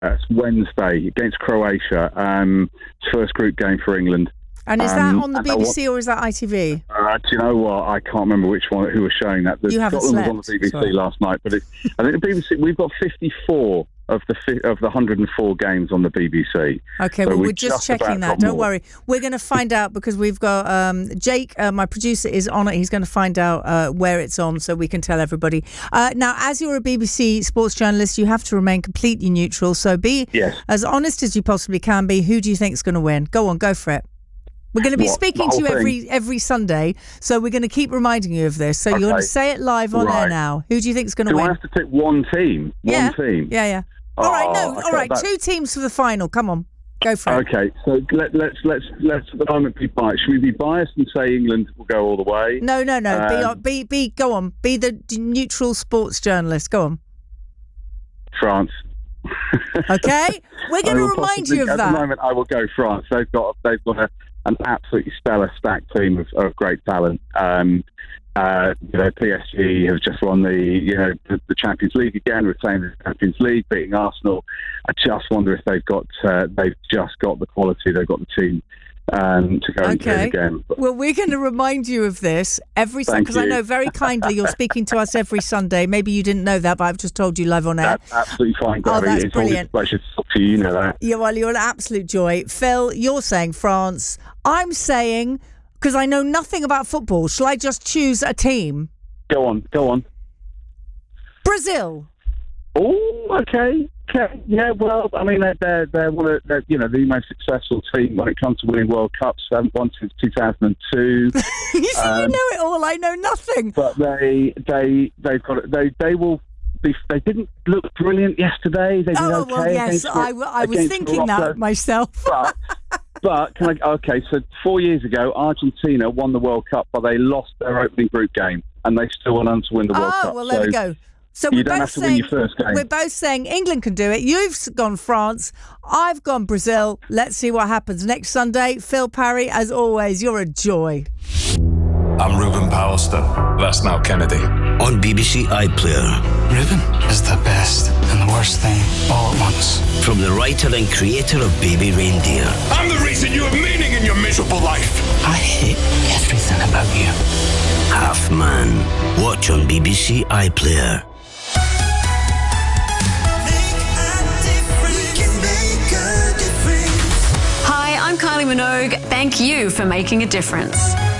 It's Wednesday against Croatia. First group game for England. And is that on the BBC or is that ITV? Do you know what? I can't remember which one who was showing that. You haven't Scotland was on the BBC last night, but I think the BBC. We've got 54 of the 104 games on the BBC. Okay, so we're just checking that. Don't worry. We're going to find out because we've got Jake, my producer, is on it. He's going to find out where it's on so we can tell everybody. Now, as you're a BBC sports journalist, you have to remain completely neutral. So be as honest as you possibly can be. Who do you think is going to win? Go on, go for it. We're going to be speaking to you every Sunday, so we're going to keep reminding you of this. So you're going to say it live on air now. Who do you think is going to win? Do I have to pick one team? One team? Yeah. All right, two teams for the final. Come on, go for it. Okay, so let's at the moment be biased. Should we be biased and say England will go all the way? No. Go on. Be the neutral sports journalist. Go on. France. Okay, we're going to remind you of that. At the moment, I will go France. They've got an absolutely stellar stacked team of great talent. PSG have just won the Champions League again, retained the Champions League, beating Arsenal. I just wonder if they've just got the quality, they've got the team to go and do it again. Well, we're going to remind you of this every Sunday because I know very kindly you're speaking to us every Sunday. Maybe you didn't know that, but I've just told you live on air. That's absolutely fine, Gabby. That's brilliant. I should talk to you, you know that. Yeah, well, you're an absolute joy. Phil, you're saying France. I'm saying, because I know nothing about football, shall I just choose a team? Go on. Brazil. Oh, okay. Yeah, well, I mean, they're one of the most successful team when it comes to winning World Cups. They haven't won since 2002. You see, you know it all. I know nothing. But they've got it. They will be. They didn't look brilliant yesterday. They did okay. Well, yes, I was thinking Morocco. That myself. But so 4 years ago, Argentina won the World Cup, but they lost their opening group game, and they still went on to win the World Cup. Oh, well, there we go. So you don't have to win your first game. We're both saying England can do it. You've gone France. I've gone Brazil. Let's see what happens next Sunday. Phil Parry, as always, you're a joy. I'm Ruben Pallister. That's Niall Kennedy. On BBC iPlayer. Ruben is the best and the worst thing all at once. From the writer and creator of Baby Reindeer. I'm the reason you have meaning in your miserable life. I hate everything about you. Half Man. Watch on BBC iPlayer. Hi, I'm Kylie Minogue. Thank you for making a difference.